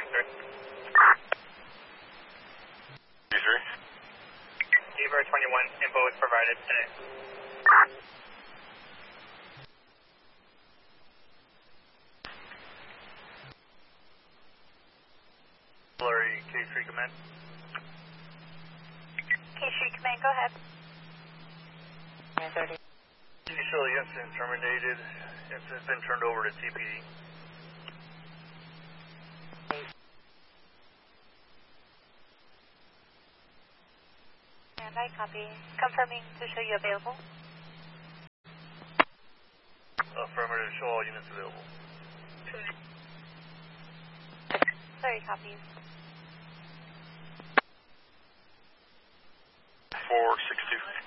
Beaver 21, info was provided today. Larry, K3 Command. K3 Command, go ahead. 30. Initial incident terminated. Incident's been turned over to TPD. And I copy. Confirming to show you available. Affirmative, show all units available. 30 copies. 462.